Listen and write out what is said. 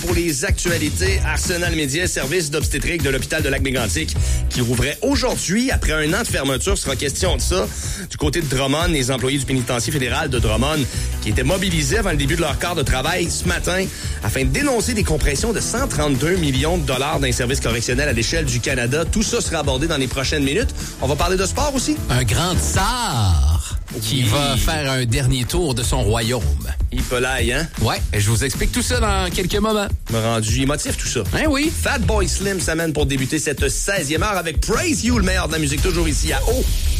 Pour les actualités, Arsenal Média, service d'obstétrique de l'hôpital de Lac-Mégantic, qui rouvrait aujourd'hui après un an de fermeture. Ce sera question de ça. Du côté de Drummond, les employés du pénitencier fédéral de Drummond, qui étaient mobilisés avant le début de leur quart de travail ce matin afin de dénoncer des compressions de 132 millions de dollars d'un service correctionnel à l'échelle du Canada. Tout ça sera abordé dans les prochaines minutes. On va parler de sport aussi. Un grand tsar qui va faire un dernier tour de son royaume. Il peut l'aille, hein? Ouais, je vous explique tout ça dans quelques moments. Me rendu émotif, tout ça. Hein, oui. Fatboy Slim s'amène pour débuter cette 16e heure avec Praise You, le meilleur de la musique, toujours ici à O.